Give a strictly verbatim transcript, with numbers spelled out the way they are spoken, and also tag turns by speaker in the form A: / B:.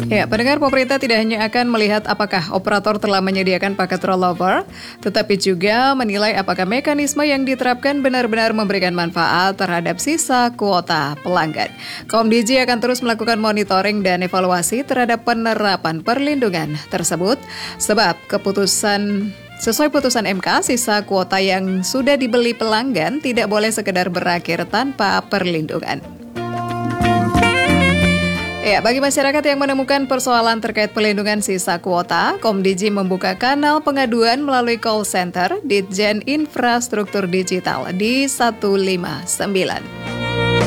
A: Ya, pendengar, pemerintah tidak hanya akan melihat apakah operator telah menyediakan paket rollover, tetapi juga menilai apakah mekanisme yang diterapkan benar-benar memberikan manfaat terhadap sisa kuota pelanggan. Komdiji akan terus melakukan monitoring dan evaluasi terhadap penerapan perlindungan tersebut, sebab keputusan Sesuai putusan M K, sisa kuota yang sudah dibeli pelanggan tidak boleh sekedar berakhir tanpa perlindungan. Ya, bagi masyarakat yang menemukan persoalan terkait pelindungan sisa kuota, Komdiji membuka kanal pengaduan melalui call center Ditjen Infrastruktur Digital di satu lima sembilan.